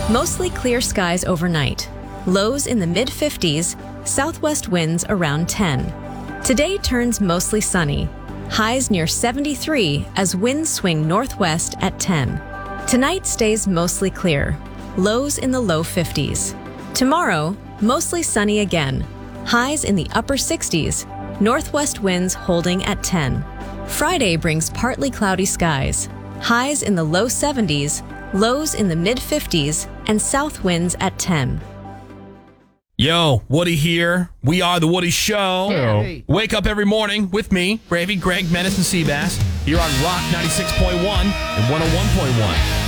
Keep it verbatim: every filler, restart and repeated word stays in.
Mostly clear skies overnight. Lows in the mid fifties, southwest winds around ten. Today turns mostly sunny. Highs near seventy-three as winds swing northwest at ten. Tonight stays mostly clear. Lows in the low fifties. Tomorrow, mostly sunny again. Highs in the upper sixties. Northwest winds holding at ten. Friday brings partly cloudy skies. Highs in the low seventies, lows in the mid fifties, and south winds at ten. Yo, Woody here. We are The Woody Show. Hey. Wake up every morning with me, Bravey, Greg, Menace, and Seabass, here on Rock ninety-six point one and one oh one point one.